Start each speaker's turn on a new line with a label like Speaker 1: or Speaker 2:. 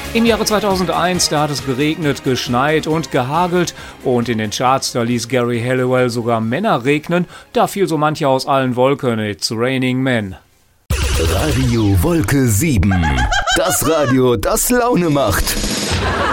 Speaker 1: Im Jahre 2001, da hat es geregnet, geschneit und gehagelt und in den Charts, da ließ Gary Halliwell sogar Männer regnen, da fiel so mancher aus allen Wolken, It's Raining Men.
Speaker 2: Radio Wolke 7, das Radio, das Laune macht.